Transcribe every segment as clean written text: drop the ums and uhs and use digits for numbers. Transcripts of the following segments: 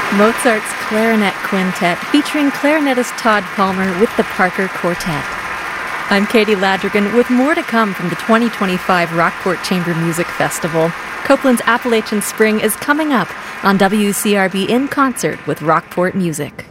Mozart's Clarinet Quintet, featuring clarinetist Todd Palmer with the Parker Quartet. I'm Katie Ladrigan with more to come from the 2025 Rockport Chamber Music Festival. Copeland's Appalachian Spring is coming up on WCRB in concert with Rockport Music.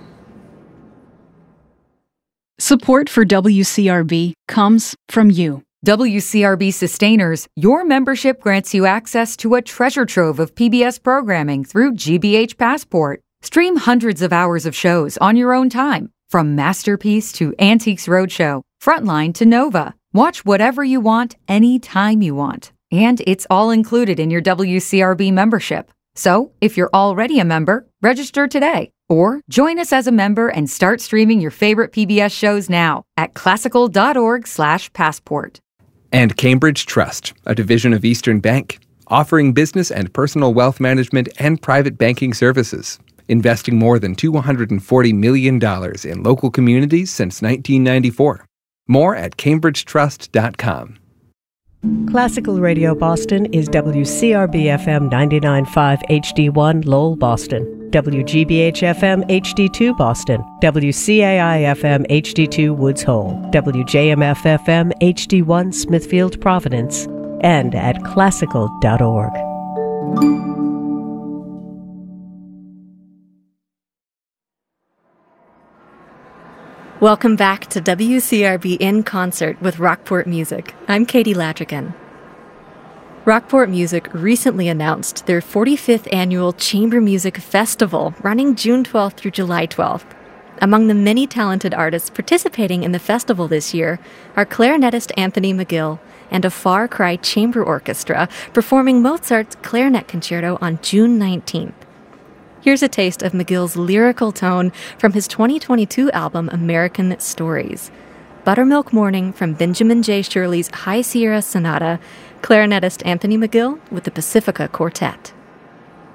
Support for WCRB comes from you. WCRB Sustainers, your membership grants you access to a treasure trove of PBS programming through GBH Passport. Stream hundreds of hours of shows on your own time, from Masterpiece to Antiques Roadshow, Frontline to Nova. Watch whatever you want, anytime you want. And it's all included in your WCRB membership. So, if you're already a member, register today. Or join us as a member and start streaming your favorite PBS shows now at classical.org/passport. And Cambridge Trust, a division of Eastern Bank, offering business and personal wealth management and private banking services, investing more than $240 million in local communities since 1994. More at cambridgetrust.com. Classical Radio Boston is WCRB-FM 99.5 HD1 Lowell, Boston, WGBH-FM HD2 Boston, WCAI-FM HD2 Woods Hole, WJMF-FM HD1 Smithfield, Providence, and at classical.org. Welcome back to WCRB in concert with Rockport Music. I'm Katie Ladrigan. Rockport Music recently announced their 45th annual Chamber Music Festival, running June 12th through July 12th. Among the many talented artists participating in the festival this year are clarinetist Anthony McGill and a Far Cry Chamber Orchestra performing Mozart's Clarinet Concerto on June 19th. Here's a taste of McGill's lyrical tone from his 2022 album American Stories. Buttermilk Morning from Benjamin J. Shirley's High Sierra Sonata, clarinetist Anthony McGill with the Pacifica Quartet.